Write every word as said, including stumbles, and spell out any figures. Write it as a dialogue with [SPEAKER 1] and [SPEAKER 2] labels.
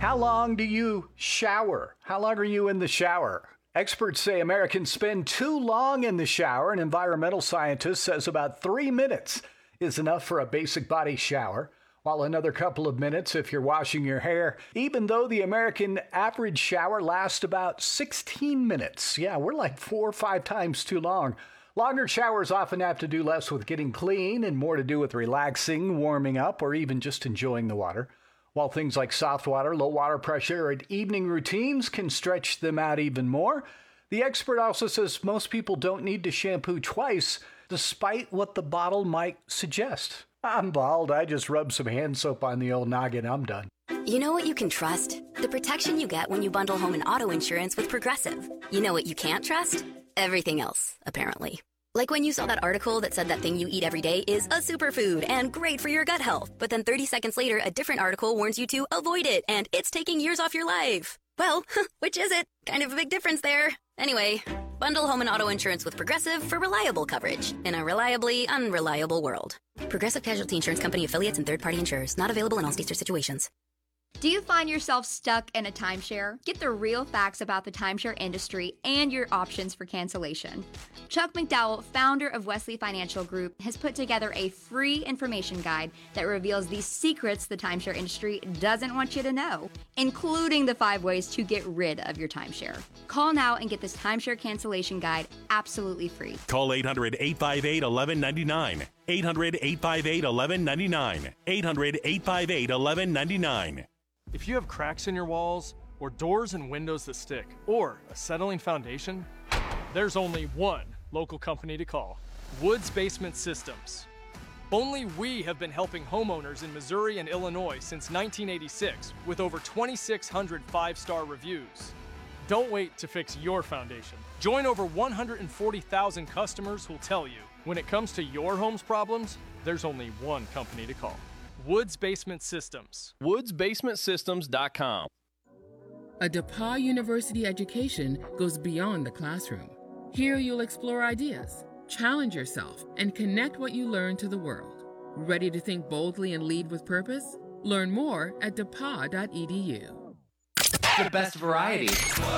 [SPEAKER 1] How long do you shower? How long are you in the shower? Experts say Americans spend too long in the shower. An environmental scientist says about three minutes is enough for a basic body shower, while another couple of minutes if you're washing your hair, even though the American average shower lasts about sixteen minutes. Yeah, we're like four or five times too long. Longer showers often have to do less with getting clean and more to do with relaxing, warming up, or even just enjoying the water. While things like soft water, low water pressure, and evening routines can stretch them out even more, the expert also says most people don't need to shampoo twice, despite what the bottle might suggest. I'm bald. I just rub some hand soap on the old noggin. I'm done.
[SPEAKER 2] You know what you can trust? The protection you get when you bundle home and auto insurance with Progressive. You know what you can't trust? Everything else, apparently. Like when you saw that article that said that thing you eat every day is a superfood and great for your gut health. But then thirty seconds later, a different article warns you to avoid it and it's taking years off your life. Well, which is it? Kind of a big difference there. Anyway, bundle home and auto insurance with Progressive for reliable coverage in a reliably unreliable world. Progressive Casualty Insurance Company affiliates and third-party insurers. Not available in all states or situations.
[SPEAKER 3] Do you find yourself stuck in a timeshare? Get the real facts about the timeshare industry and your options for cancellation. Chuck McDowell, founder of Wesley Financial Group, has put together a free information guide that reveals the secrets the timeshare industry doesn't want you to know, including the five ways to get rid of your timeshare. Call now and get this timeshare cancellation guide absolutely free.
[SPEAKER 4] Call eight hundred, eight five eight, one one nine nine. eight hundred, eight five eight, one one nine nine. eight hundred, eight five eight, one one nine nine.
[SPEAKER 5] If you have cracks in your walls, or doors and windows that stick, or a settling foundation, there's only one local company to call: Woods Basement Systems. Only we have been helping homeowners in Missouri and Illinois since nineteen eighty-six with over twenty-six hundred five-star reviews. Don't wait to fix your foundation. Join over one hundred forty thousand customers who'll tell you, when it comes to your home's problems, there's only one company to call: Woods Basement Systems.
[SPEAKER 6] woods basement systems dot com.
[SPEAKER 7] A DePauw University education goes beyond the classroom. Here you'll explore ideas, challenge yourself, and connect what you learn to the world. Ready to think boldly and lead with purpose? Learn more at depaw dot e d u.
[SPEAKER 8] The best variety.